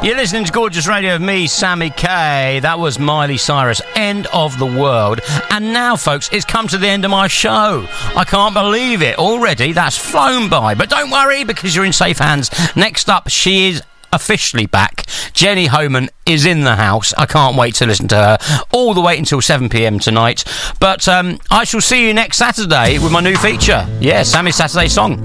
You're listening to Gorgeous Radio of me, Sammy K. That was Miley Cyrus, End of the World. And now, folks, it's come to the end of my show. I can't believe it already. That's flown by. But don't worry, because you're in safe hands. Next up, she is officially back. Jenny Homan is in the house. I can't wait to listen to her all the way until 7 p.m. tonight. But I shall see you next Saturday with my new feature. Yeah, Sammy's Saturday Song.